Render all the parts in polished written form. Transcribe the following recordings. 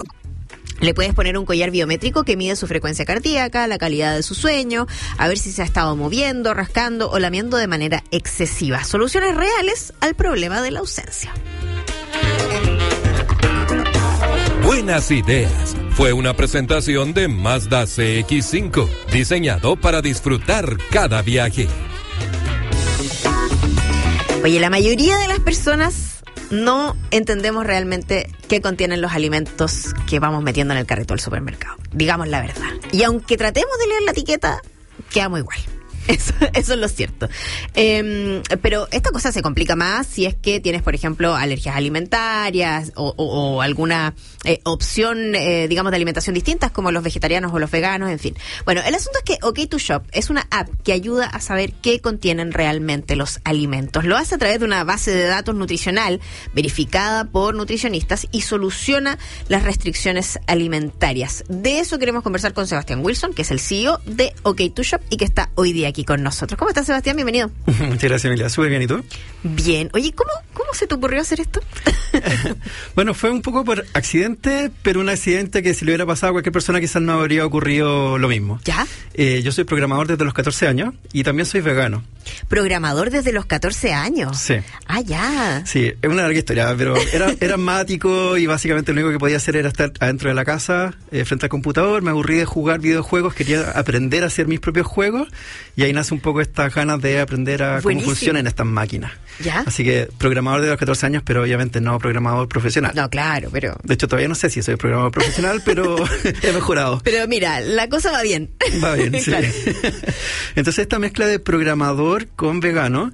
Le puedes poner un collar biométrico que mide su frecuencia cardíaca, la calidad de su sueño, a ver si se ha estado moviendo, rascando o lamiendo de manera excesiva. Soluciones reales al problema de la ausencia. Buenas ideas. Fue una presentación de Mazda CX-5, diseñado para disfrutar cada viaje. Oye, la mayoría de las personas no entendemos realmente qué contienen los alimentos que vamos metiendo en el carrito del supermercado. Digamos la verdad. Y aunque tratemos de leer la etiqueta, quedamos igual. Eso es lo cierto. Pero esta cosa se complica más si es que tienes, por ejemplo, alergias alimentarias o alguna opción, digamos, de alimentación distintas, como los vegetarianos o los veganos, en fin. Bueno, el asunto es que OK2Shop es una app que ayuda a saber qué contienen realmente los alimentos. Lo hace a través de una base de datos nutricional verificada por nutricionistas y soluciona las restricciones alimentarias. De eso queremos conversar con Sebastián Wilson, que es el CEO de OK2Shop y que está hoy día aquí con nosotros. ¿Cómo estás, Sebastián? Bienvenido. Muchas gracias, Emilia. Súper bien, ¿y tú? Bien. Oye, ¿cómo se te ocurrió hacer esto? Bueno, fue un poco por accidente, pero un accidente que si le hubiera pasado a cualquier persona quizás no habría ocurrido lo mismo. ¿Ya? Yo soy programador desde los 14 años y también soy vegano. ¿Programador desde los 14 años? Sí. Ah, ya. Sí, es una larga historia, pero era asmático y básicamente lo único que podía hacer era estar adentro de la casa, frente al computador. Me aburrí de jugar videojuegos, quería aprender a hacer mis propios juegos y ahí nace un poco estas ganas de aprender a cómo funcionan estas máquinas. ¿Ya? Así que programador de los 14 años, pero obviamente no programador profesional. No, claro, pero... De hecho, todavía no sé si soy programador profesional, pero he mejorado. Pero mira, la cosa va bien. Va bien, sí. Claro. Entonces, esta mezcla de programador con vegano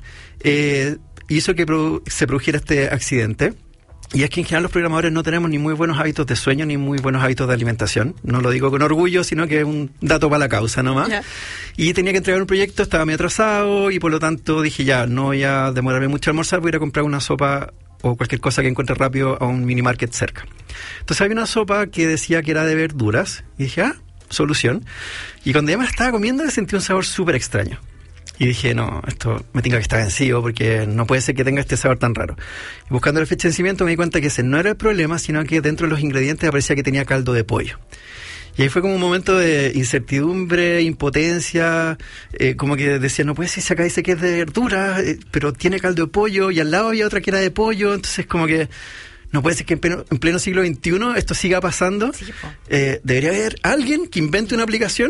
hizo que se produjera este accidente. Y es que en general los programadores no tenemos ni muy buenos hábitos de sueño ni muy buenos hábitos de alimentación. No lo digo con orgullo, sino que es un dato para la causa nomás. Yeah. Y tenía que entregar un proyecto, estaba muy atrasado y por lo tanto dije ya, no voy a demorarme mucho a almorzar, voy a ir a comprar una sopa o cualquier cosa que encuentre rápido a un mini market cerca. Entonces había una sopa que decía que era de verduras y dije, solución. Y cuando ya me la estaba comiendo sentí un sabor súper extraño. Y dije, no, esto me tenga que estar vencido porque no puede ser que tenga este sabor tan raro. Y buscando la fecha de vencimiento me di cuenta que ese no era el problema, sino que dentro de los ingredientes aparecía que tenía caldo de pollo. Y ahí fue como un momento de incertidumbre, impotencia, como que decía, no puede ser, si acá dice que es de verdura, pero tiene caldo de pollo, y al lado había otra que era de pollo, entonces como que no puede ser que en pleno siglo XXI esto siga pasando. Sí, debería haber alguien que invente una aplicación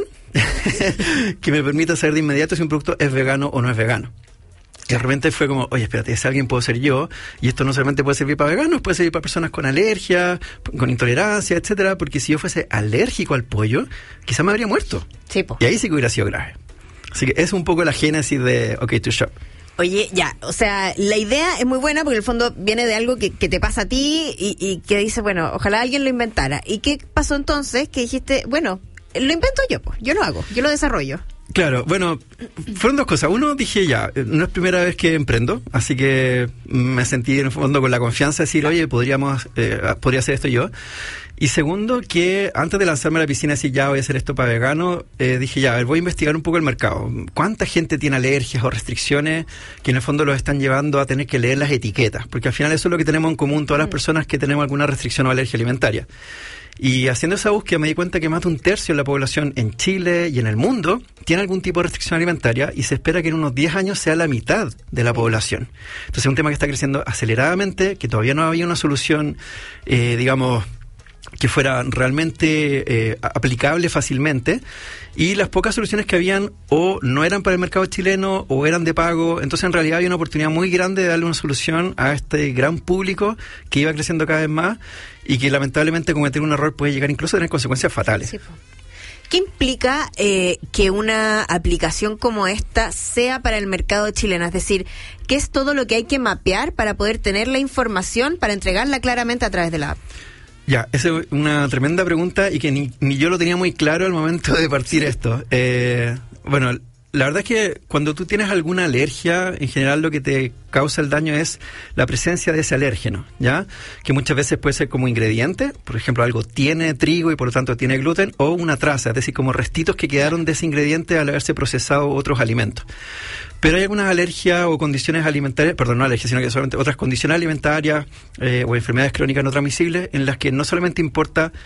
que me permita saber de inmediato si un producto es vegano o no es vegano. Y de repente fue como, oye, espérate, ese alguien puedo ser yo, y esto no solamente puede servir para veganos, puede servir para personas con alergia, con intolerancia, etcétera, porque si yo fuese alérgico al pollo, quizás me habría muerto. Sí, y ahí sí que hubiera sido grave. Así que es un poco la génesis de OK2Shop. Oye, ya, o sea, la idea es muy buena porque en el fondo viene de algo que te pasa a ti y que dices, bueno, ojalá alguien lo inventara. ¿Y qué pasó entonces? Que dijiste, bueno, lo invento yo, pues, yo lo hago, yo lo desarrollo. Claro, bueno, fueron dos cosas. Uno, dije ya, no es primera vez que emprendo, así que me sentí en el fondo con la confianza de decir, oye, podría hacer esto yo. Y segundo, que antes de lanzarme a la piscina y decir, ya voy a hacer esto para vegano, dije, ya, a ver, voy a investigar un poco el mercado. ¿Cuánta gente tiene alergias o restricciones que en el fondo los están llevando a tener que leer las etiquetas? Porque al final eso es lo que tenemos en común todas las personas que tenemos alguna restricción o alergia alimentaria. Y haciendo esa búsqueda me di cuenta que más de un tercio de la población en Chile y en el mundo tiene algún tipo de restricción alimentaria y se espera que en unos 10 años sea la mitad de la población. Entonces es un tema que está creciendo aceleradamente, que todavía no había una solución, digamos, que fuera realmente aplicable fácilmente, y las pocas soluciones que habían o no eran para el mercado chileno o eran de pago. Entonces en realidad había una oportunidad muy grande de darle una solución a este gran público que iba creciendo cada vez más y que lamentablemente cometer un error puede llegar incluso a tener consecuencias fatales. Sí. ¿Qué implica que una aplicación como esta sea para el mercado chileno? Es decir, ¿qué es todo lo que hay que mapear para poder tener la información para entregarla claramente a través de la app? Ya, esa es una tremenda pregunta y que ni yo lo tenía muy claro al momento de partir esto. Bueno, la verdad es que cuando tú tienes alguna alergia, en general lo que te causa el daño es la presencia de ese alérgeno, ¿ya? Que muchas veces puede ser como ingrediente, por ejemplo, algo tiene trigo y por lo tanto tiene gluten, o una traza, es decir, como restitos que quedaron de ese ingrediente al haberse procesado otros alimentos. Pero hay algunas alergias o condiciones alimentarias, perdón, no alergias, sino que solamente otras condiciones alimentarias o enfermedades crónicas no transmisibles en las que no solamente importa